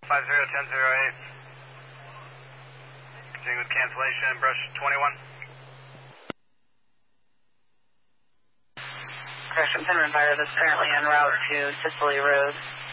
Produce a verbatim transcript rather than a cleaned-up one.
five zero ten zero eight. Continuing with cancellation, brush twenty-one. Correction, Penryn Fire, this is currently en route to Sicily Road.